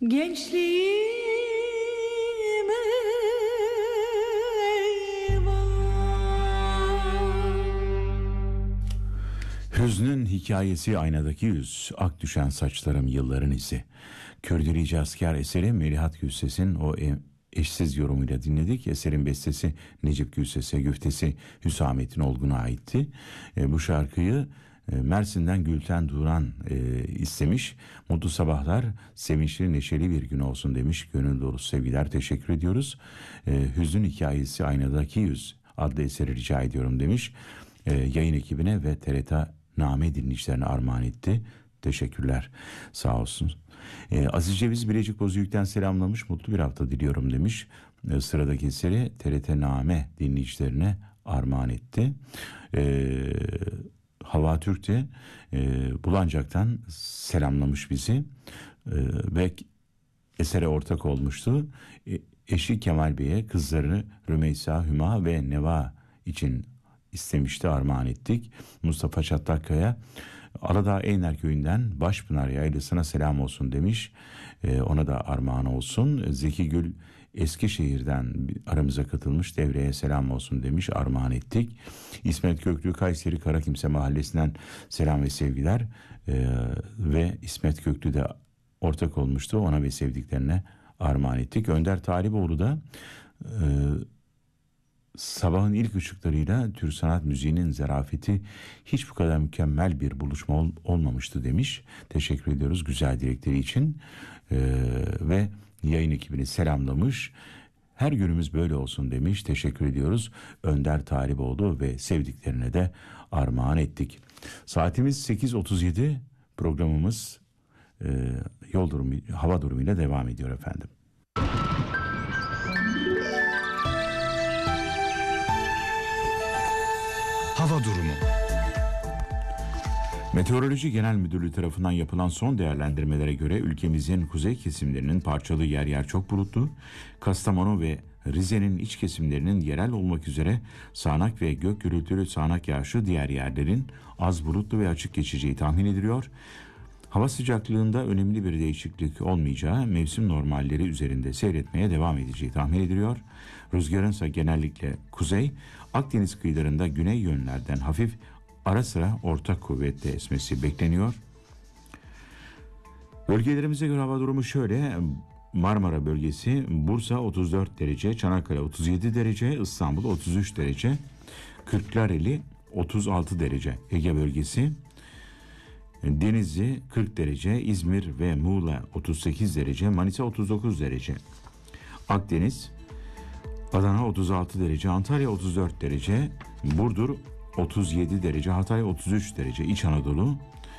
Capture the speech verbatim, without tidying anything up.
gençliğime Hüznün hikayesi aynadaki yüz, ak düşen saçlarım yılların izi. Kördirici asker eseri Melihat Gürses'in o e- eşsiz yorumuyla dinledik. Eserin bestesi Necip Gürses'e, güftesi Hüsamettin Olgun'a aitti. E, bu şarkıyı e, Mersin'den Gülten Duran e, istemiş. Mutlu sabahlar, sevinçli neşeli bir gün olsun demiş. Gönül dolusu sevgiler, teşekkür ediyoruz. E, Hüznün hikayesi aynadaki yüz adlı eseri rica ediyorum demiş. E, yayın ekibine ve T R T Name dinleyicilerine armağan etti. Teşekkürler. Sağ olsun. Ee, Aziz Ceviz Bilecik Bozüyük'ten selamlamış. Mutlu bir hafta diliyorum demiş. Ee, sıradaki eseri T R T Name dinleyicilerine armağan etti. Ee, Hava Türk de e, Bulancak'tan selamlamış bizi. Ee, ve esere ortak olmuştu. E, eşi Kemal Bey'e kızlarını Rümeysa, Hüma ve Neva için istemişti, armağan ettik. Mustafa Çatlakkaya Aladağ Eyner Köyü'nden Başpınar Yaylası'na selam olsun demiş. Ee, ona da armağan olsun. Zeki Gül Eskişehir'den aramıza katılmış, devreye selam olsun demiş, armağan ettik. İsmet Köklü Kayseri Karakimse Mahallesi'nden selam ve sevgiler. Ee, ve İsmet Köklü de ortak olmuştu, ona ve sevdiklerine armağan ettik. Önder Taliboğlu da e, sabahın ilk ışıklarıyla Türk sanat müziğinin zarafeti hiç bu kadar mükemmel bir buluşma ol, olmamıştı demiş. Teşekkür ediyoruz güzel dilekleri için. Ee, ve yayın ekibini selamlamış. Her günümüz böyle olsun demiş. Teşekkür ediyoruz. Önder Taliboğlu ve sevdiklerine de armağan ettik. Saatimiz sekiz otuz yedi, programımız e, yol durumu, hava durumuyla devam ediyor efendim. Hava durumu. Meteoroloji Genel Müdürlüğü tarafından yapılan son değerlendirmelere göre ülkemizin kuzey kesimlerinin parçalı yer yer çok bulutlu, Kastamonu ve Rize'nin iç kesimlerinin yerel olmak üzere sağanak ve gök gürültülü sağanak yağışı, diğer yerlerin az bulutlu ve açık geçeceği tahmin ediliyor. Hava sıcaklığında önemli bir değişiklik olmayacağı, mevsim normalleri üzerinde seyretmeye devam edeceği tahmin ediliyor. Rüzgarın ise genellikle kuzey, Akdeniz kıyılarında güney yönlerden hafif, ara sıra orta kuvvetle esmesi bekleniyor. Bölgelerimize göre hava durumu şöyle: Marmara bölgesi Bursa otuz dört derece, Çanakkale otuz yedi derece, İstanbul otuz üç derece, Kırklareli otuz altı derece. Ege bölgesi Denizli kırk derece, İzmir ve Muğla otuz sekiz derece, Manisa otuz dokuz derece. Akdeniz Adana otuz altı derece, Antalya otuz dört derece, Burdur otuz yedi derece, Hatay otuz üç derece. İç Anadolu